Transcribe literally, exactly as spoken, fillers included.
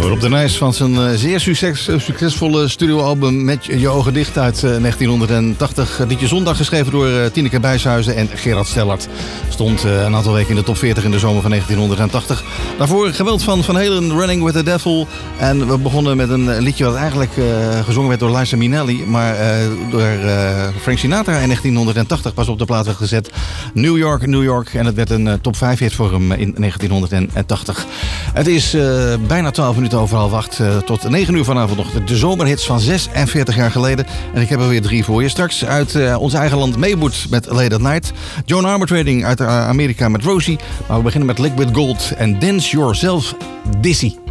Rob de Nijs van zijn zeer succes, succesvolle studioalbum Met je ogen dicht uit negentienhonderdtachtig. Liedje Zondag geschreven door Tineke Bijshuizen en Gerard Stellert. Stond een aantal weken in de top veertig in de zomer van negentienhonderdtachtig. Daarvoor geweld van Van Halen, Running with the Devil. En we begonnen met een liedje wat eigenlijk uh, gezongen werd door Liza Minnelli, maar uh, door uh, Frank Sinatra in negentienhonderdtachtig pas op de plaat werd gezet. New York, New York. En het werd een uh, top vijf hit voor hem in negentienhonderdtachtig. Het is uh, bijna twaalf minuten over half acht. Uh, tot negen uur vanavond nog de zomerhits van zesenveertig jaar geleden. En ik heb er weer drie voor je. Straks uit uh, ons eigen land Maywood met Late at Night. Joan Armour Trading uit uh, Amerika met Rosie. Maar we beginnen met Liquid Gold en Dance Yourself Dizzy.